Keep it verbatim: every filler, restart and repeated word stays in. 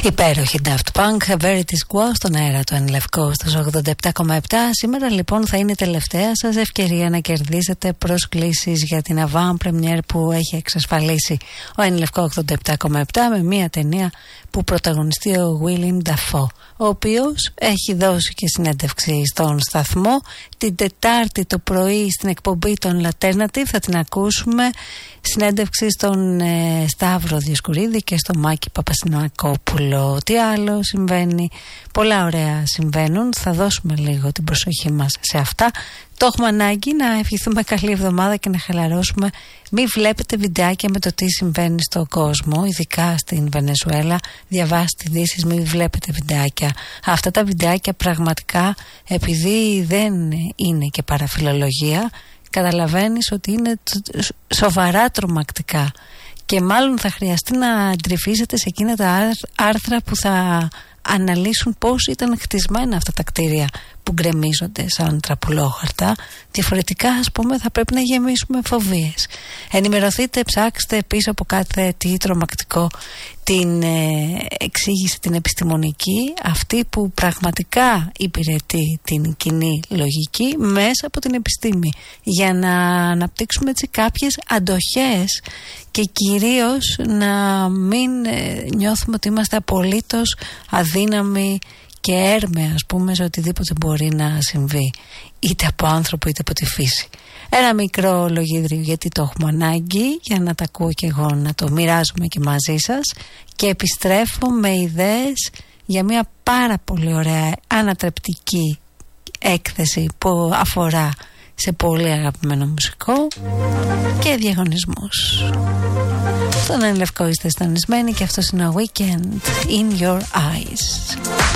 Υπέροχη Daft Punk, Verity's Quo στον αέρα του Εν Λευκό στους ογδόντα επτά κόμμα επτά. Σήμερα λοιπόν θα είναι η τελευταία σας ευκαιρία να κερδίσετε προσκλήσεις για την avant premiere που έχει εξασφαλίσει ο Εν Λευκό ογδόντα επτά κόμμα επτά με μια ταινία που πρωταγωνιστεί ο Willem Dafoe, ο οποίος έχει δώσει και συνέντευξη στον σταθμό. Την Τετάρτη το πρωί στην εκπομπή των Alternative θα την ακούσουμε, συνέντευξη στον ε, Σταύρο Διοσκουρίδη και στο Μάκη Παπασυνακόπουλο. Τι άλλο συμβαίνει? Πολλά ωραία συμβαίνουν, θα δώσουμε λίγο την προσοχή μας σε αυτά. Το έχουμε ανάγκη να ευχηθούμε καλή εβδομάδα και να χαλαρώσουμε. Μην βλέπετε βιντεάκια με το τι συμβαίνει στον κόσμο, ειδικά στην Βενεζουέλα. Διαβάστε ειδήσεις, μην βλέπετε βιντεάκια. Αυτά τα βιντεάκια πραγματικά, επειδή δεν είναι και παραφιλολογία, καταλαβαίνεις ότι είναι σοβαρά τρομακτικά. Και μάλλον θα χρειαστεί να ντρυφίζετε σε εκείνα τα άρθρα που θα αναλύσουν πώς ήταν χτισμένα αυτά τα κτίρια που γκρεμίζονται σαν τραπουλόχαρτα. Διαφορετικά, ας πούμε, θα πρέπει να γεμίσουμε φοβίες. Ενημερωθείτε, ψάξτε πίσω από κάθε τι τρομακτικό την ε, εξήγηση την επιστημονική, αυτή που πραγματικά υπηρετεί την κοινή λογική μέσα από την επιστήμη, για να αναπτύξουμε έτσι κάποιες αντοχές και κυρίως να μην ε, νιώθουμε ότι είμαστε απολύτως αδύναμοι και έρμεα, ας πούμε, σε οτιδήποτε μπορεί να συμβεί, είτε από άνθρωπο είτε από τη φύση. Ένα μικρό λογίδριο, γιατί το έχουμε ανάγκη, για να τα ακούω και εγώ, να το μοιράζομαι και μαζί σας, και επιστρέφω με ιδέες για μια πάρα πολύ ωραία ανατρεπτική έκθεση που αφορά σε πολύ αγαπημένο μουσικό και διαγωνισμούς. Στον Εν Λευκό είστε στονισμένοι και αυτό είναι ο Weekend in Your Eyes.